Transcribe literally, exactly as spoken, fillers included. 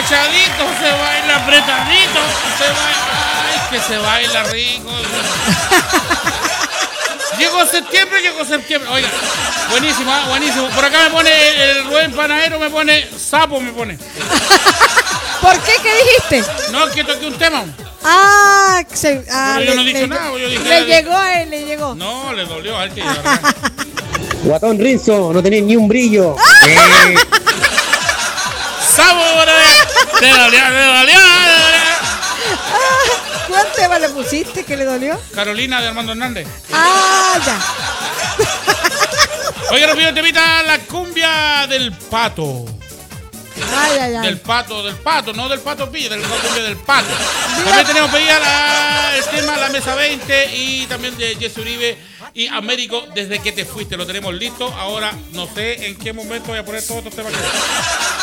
agachadito, se baila apretadito, se baila, ay, que se baila rico. Llegó septiembre, llegó septiembre. Oiga, buenísimo, ¿eh? Buenísimo. Por acá me pone el Rubén Panadero, me pone sapo, me pone. ¿Por qué? ¿Qué dijiste? No, que toqué un tema. Ah, se, ah pero yo le, no dije le, nada. Yo dije, le llegó a él, le llegó. No, le dolió a él que Guatón Rinzo, no tenés ni un brillo. eh. Sapo, te dolió, te dolió, te dolió. ¿Cuál tema le pusiste que le dolió? Carolina de Armando Hernández. Ah, ya. Oiga, nos pido temita la cumbia del pato. Ay, ay, ay. Del pato, del pato, no del pato pilla, del cumbia del pato. También tenemos pedida la, el tema La Mesa veinte y también de Jesse Uribe y Américo, Desde que te fuiste. Lo tenemos listo. Ahora no sé en qué momento voy a poner todos estos temas.